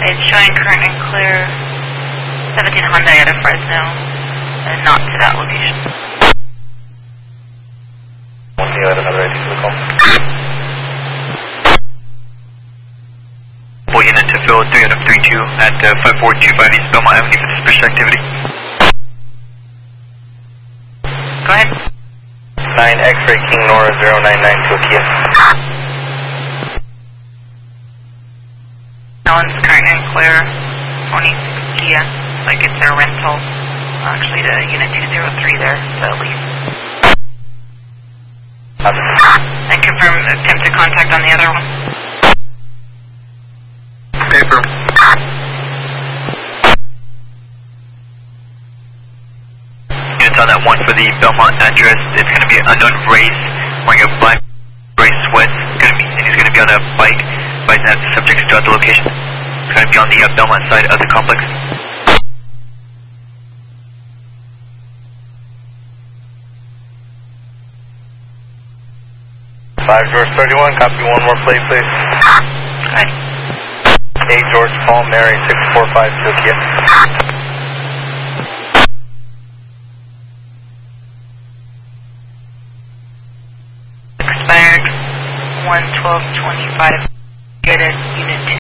It's showing current and clear 17 Hyundai out of Fresno, and not to that location. One day, another ID for the call. Unit to fill 3 out of 32 at 5425 East Belmont Avenue for suspicious activity. Go ahead. 9 X-Ray King Nora 099 to Kia. That one's current and clear, 26 Kia, like it's their rental. Actually, to unit 203 there, the lease. And confirm attempted contact on the other one. Paper. Units on that one for the Belmont address. It's going to be an unknown race wearing a black race sweat. And he's going to be on a bike. Bike has subjects throughout the location. It's going to be on the Belmont side of the complex. George 31, copy one more plate, please. Good. 8 George Paul Mary 645 to Kia. Expired 1/12/25. Get it, unit